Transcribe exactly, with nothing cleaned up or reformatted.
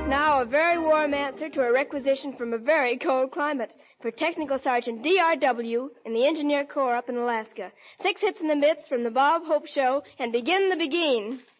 Now a very warm answer to a requisition from a very cold climate for Technical Sergeant D R W in the Engineer Corps up in Alaska. Six hits in the mitts from the Bob Hope Show, and begin the begin.